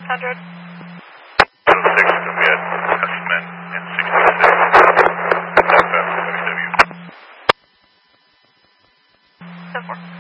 600. 06, we had S-men in 66. Southbound WW. 10-4.